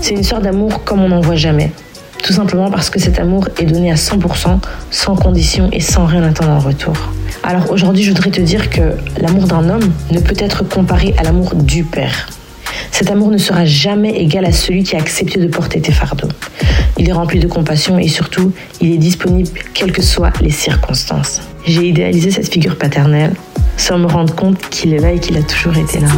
C'est une histoire d'amour comme on n'en voit jamais. Tout simplement parce que cet amour est donné à 100%, sans condition et sans rien attendre en retour. Alors aujourd'hui, je voudrais te dire que l'amour d'un homme ne peut être comparé à l'amour du père. Cet amour ne sera jamais égal à celui qui a accepté de porter tes fardeaux. Il est rempli de compassion et surtout, il est disponible quelles que soient les circonstances. J'ai idéalisé cette figure paternelle sans me rendre compte qu'il est là et qu'il a toujours été là.